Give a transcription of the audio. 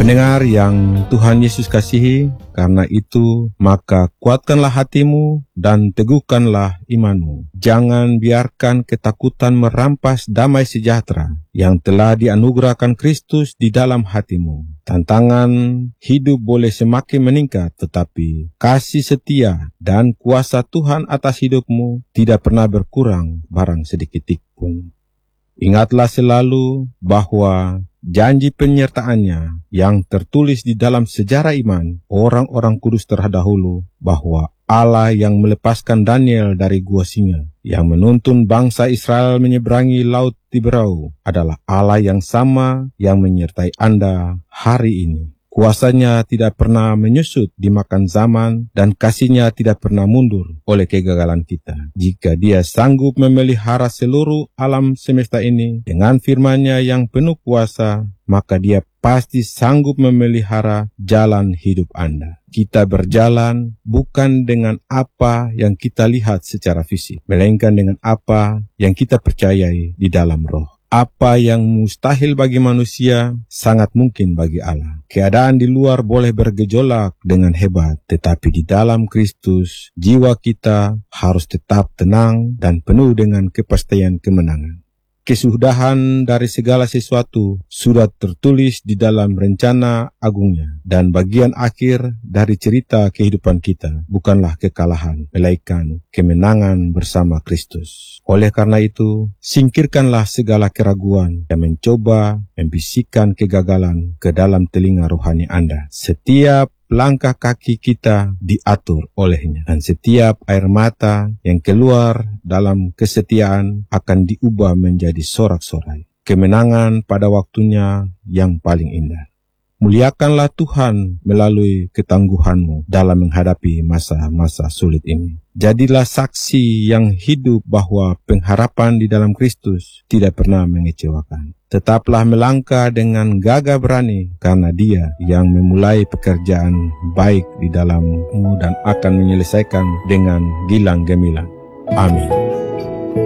Pendengar yang Tuhan Yesus kasihi, karena itu maka kuatkanlah hatimu dan teguhkanlah imanmu. Jangan biarkan ketakutan merampas damai sejahtera yang telah dianugerahkan Kristus di dalam hatimu. Tantangan hidup boleh semakin meningkat, tetapi kasih setia dan kuasa Tuhan atas hidupmu tidak pernah berkurang barang sedikit pun. Ingatlah selalu bahwa janji penyertaannya yang tertulis di dalam sejarah iman orang-orang kudus terdahulu, bahwa Allah yang melepaskan Daniel dari gua singa, yang menuntun bangsa Israel menyeberangi laut Tiberau, adalah Allah yang sama yang menyertai Anda hari ini. Kuasanya tidak pernah menyusut dimakan zaman, dan kasihnya tidak pernah mundur oleh kegagalan kita. Jika Dia sanggup memelihara seluruh alam semesta ini dengan firman-Nya yang penuh kuasa, maka Dia pasti sanggup memelihara jalan hidup Anda. Kita berjalan bukan dengan apa yang kita lihat secara fisik, melainkan dengan apa yang kita percayai di dalam roh. Apa yang mustahil bagi manusia sangat mungkin bagi Allah. Keadaan di luar boleh bergejolak dengan hebat, tetapi di dalam Kristus jiwa kita harus tetap tenang dan penuh dengan kepastian kemenangan. Kesudahan dari segala sesuatu sudah tertulis di dalam rencana agungnya, dan bagian akhir dari cerita kehidupan kita bukanlah kekalahan, melainkan kemenangan bersama Kristus. Oleh karena itu, singkirkanlah segala keraguan yang mencoba membisikkan kegagalan ke dalam telinga rohani Anda. Setiap langkah kaki kita diatur olehnya, dan setiap air mata yang keluar dalam kesetiaan akan diubah menjadi sorak-sorai kemenangan pada waktunya yang paling indah. Muliakanlah Tuhan melalui ketangguhanmu dalam menghadapi masa-masa sulit ini. Jadilah saksi yang hidup bahwa pengharapan di dalam Kristus tidak pernah mengecewakan. Tetaplah melangkah dengan gagah berani, karena Dia yang memulai pekerjaan baik di dalammu dan akan menyelesaikan dengan gilang gemilang. Amin.